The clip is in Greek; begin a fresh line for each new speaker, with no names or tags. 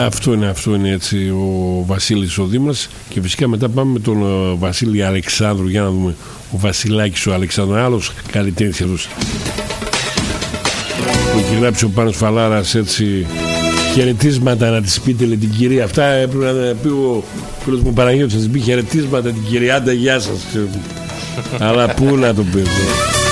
Αυτό είναι έτσι ο Βασίλης ο Δήμας. Και φυσικά μετά πάμε με τον Βασίλη Αλεξάνδρου. Για να δούμε. Ο Βασιλάκης ο Αλεξάνδρου, άλλος καλλιτέχνης αυτός, που έχει γράψει ο Πάνος Φαλάρας έτσι. Χαιρετίσματα να της πείτε, λέει, την κυρία. Αυτά έπρεπε να πει ο φίλος μου Παναγιώτης, να της πει χαιρετίσματα την κυρία. Άντε, γεια σας. Αλλά πού να το πει.